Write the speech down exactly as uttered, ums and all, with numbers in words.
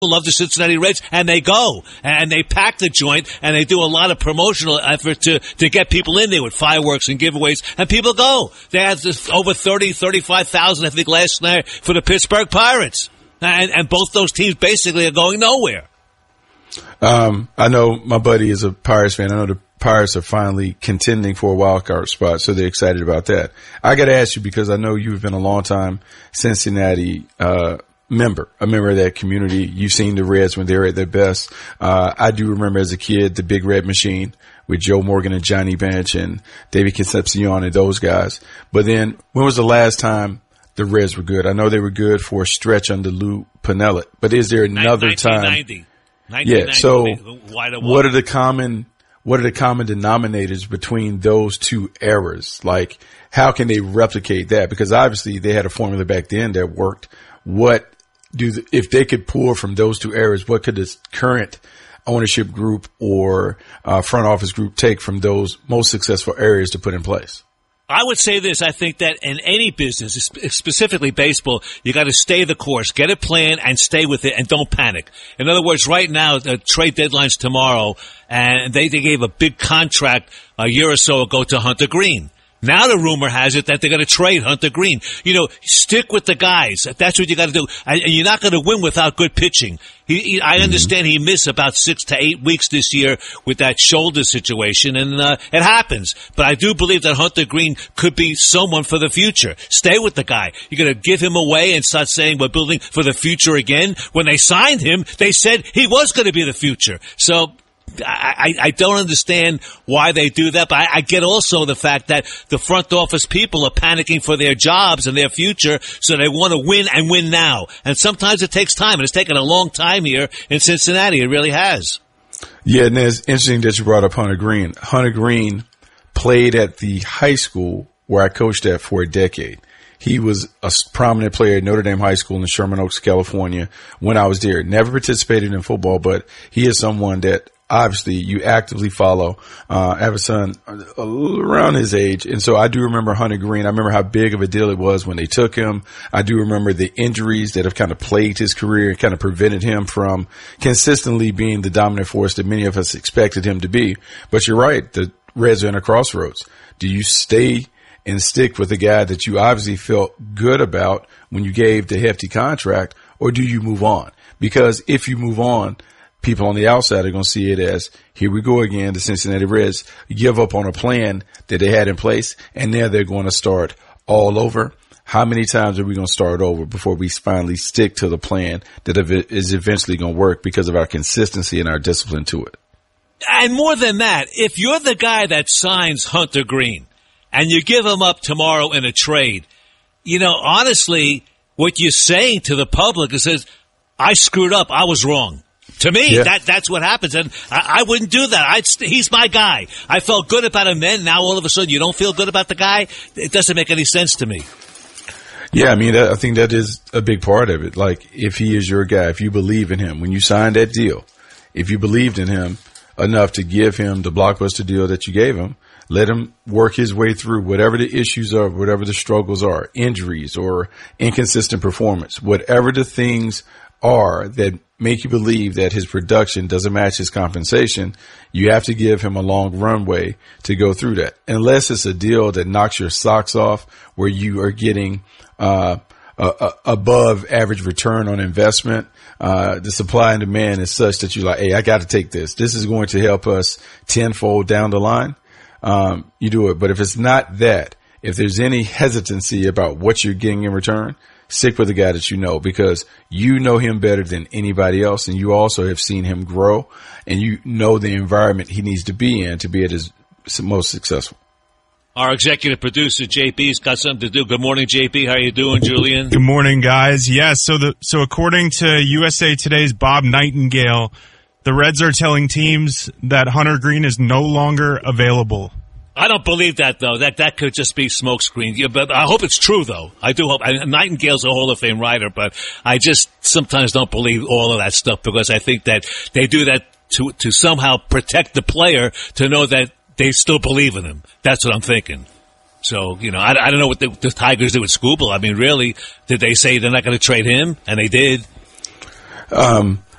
love the Cincinnati Reds, and they go, and they pack the joint, and they do a lot of promotional effort to, to get people in there with fireworks and giveaways, and people go. They had this over thirty, thirty-five thousand, I think, last night for the Pittsburgh Pirates. And, and both those teams basically are going nowhere. Um, I know my buddy is a Pirates fan. I know the Pirates are finally contending for a wild card spot, so they're excited about that. I got to ask you, because I know you've been a long time Cincinnati uh member, a member of that community. You've seen the Reds when they were at their best. Uh, I do remember as a kid, the Big Red Machine with Joe Morgan and Johnny Bench and David Concepcion and those guys. But then when was the last time the Reds were good? I know they were good for a stretch under Lou Piniella, but is there another time? Yeah. So what are the common, what are the common denominators between those two eras? Like, how can they replicate that? Because obviously they had a formula back then that worked. What do the, if they could pull from those two eras, what could this current ownership group or uh, front office group take from those most successful areas to put in place? I would say this. I think that in any business, specifically baseball, you got to stay the course, get a plan, and stay with it, and don't panic. In other words, right now, the trade deadline's tomorrow, and they, they gave a big contract a year or so ago to Hunter Green. Now the rumor has it that they're going to trade Hunter Green. You know, stick with the guys. That's what you got to do. And you're not going to win without good pitching. He, he, I understand he missed about six to eight weeks this year with that shoulder situation, and uh, it happens. But I do believe that Hunter Green could be someone for the future. Stay with the guy. You're going to give him away and start saying we're building for the future again. When they signed him, they said he was going to be the future. So I, I don't understand why they do that, but I, I get also the fact that the front office people are panicking for their jobs and their future, so they want to win and win now. And sometimes it takes time, and it's taken a long time here in Cincinnati. It really has. Yeah, and it's interesting that you brought up Hunter Green. Hunter Green played at the high school where I coached at for a decade. He was a prominent player at Notre Dame High School in Sherman Oaks, California when I was there. Never participated in football, but he is someone that obviously you actively follow. Uh, I have a son around his age. And so I do remember Hunter Green. I remember how big of a deal it was when they took him. I do remember the injuries that have kind of plagued his career and kind of prevented him from consistently being the dominant force that many of us expected him to be. But you're right. The Reds are in a crossroads. Do you stay and stick with a guy that you obviously felt good about when you gave the hefty contract, or do you move on? Because if you move on, people on the outside are going to see it as, here we go again, the Cincinnati Reds give up on a plan that they had in place, and now they're going to start all over. How many times are we going to start over before we finally stick to the plan that is eventually going to work because of our consistency and our discipline to it? And more than that, if you're the guy that signs Hunter Green and you give him up tomorrow in a trade, you know, honestly, what you're saying to the public is, says, I screwed up. I was wrong. To me, yeah. that that's what happens, and I, I wouldn't do that. I'd, he's my guy. I felt good about him then. Now all of a sudden you don't feel good about the guy? It doesn't make any sense to me. Yeah, I mean, that, I think that is a big part of it. Like, if he is your guy, if you believe in him, when you signed that deal, if you believed in him enough to give him the blockbuster deal that you gave him, let him work his way through whatever the issues are, whatever the struggles are, injuries or inconsistent performance, whatever the things are that make you believe that his production doesn't match his compensation, you have to give him a long runway to go through that. Unless it's a deal that knocks your socks off, where you are getting uh, a, a above average return on investment. Uh, the supply and demand is such that you're like, hey, I got to take this. This is going to help us tenfold down the line. Um, you do it. But if it's not that, if there's any hesitancy about what you're getting in return, stick with the guy that you know, because you know him better than anybody else, and you also have seen him grow, and you know the environment he needs to be in to be at his most successful. Our executive producer, J P's got something to do. Good morning, J P. How you doing, Julian? Good morning, guys. Yes, so the so according to U S A Today's Bob Nightingale, the Reds are telling teams that Hunter Green is no longer available. I don't believe that, though. That that could just be smokescreen. Yeah, but I hope it's true, though. I do hope. I, Nightingale's a Hall of Fame writer, but I just sometimes don't believe all of that stuff, because I think that they do that to to somehow protect the player, to know that they still believe in him. That's what I'm thinking. So, you know, I, I don't know what the, the Tigers did with Skubal. I mean, really, did they say they're not going to trade him? And they did. Um.